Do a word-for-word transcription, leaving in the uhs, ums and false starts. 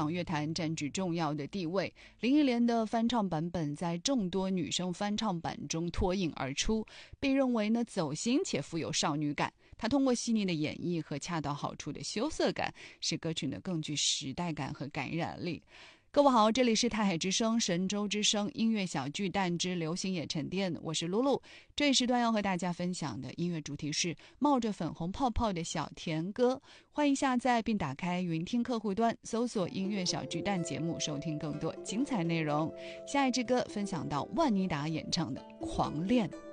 场乐坛占据重要的地位。林忆莲的翻唱版本在众多女生翻唱版中脱颖而出，被认为呢走心且富有少女感。她通过细腻的演绎和恰到好处的羞涩感，使歌曲呢更具时代感和感染力。各位好，这里是泰海之声神州之声音乐小巨蛋之流行也沉淀，我是露露。这一时段要和大家分享的音乐主题是冒着粉红泡泡的小甜歌。欢迎下载并打开云听客户端，搜索音乐小巨蛋节目，收听更多精彩内容。下一支歌分享到万妮达演唱的《狂恋》。